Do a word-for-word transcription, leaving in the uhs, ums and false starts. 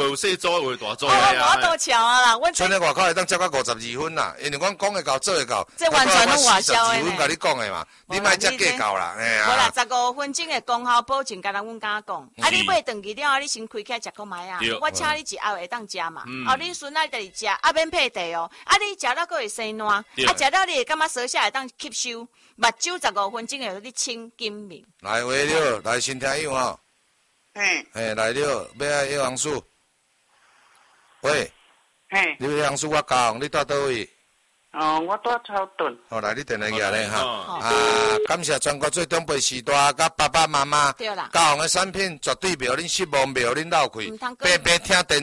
有细组有大组哦，我都巧啊啦，我剩咧外口会当接到五十二分啦，因为阮讲会到做会到， 这完全拢外销的四十二分甲你讲的嘛，你莫接计较啦，哎无啦， 呀。 十五分钟的功效保证，敢若阮敢讲。啊，你买顿去了后，你先开起来食个麦啊。我请你一后会当食嘛。哦，你孙仔就是食，啊免配茶哦。啊，你食了佫会生烂，啊食了你会感觉舌下会当吸收，目睭十五分钟会你清金明。 来话了，来先听友吼。 嘿， 嘿，来了，要爱叶黄素。喂， 嘿， 你叶黄素我教，你住倒位？ 哦，我住超顿。 好，来你电话举咧哈。啊，感谢全国最长辈时代甲爸爸妈妈。 对啦。 教红的产品绝对袂互恁失望，袂互恁闹气。白白听电。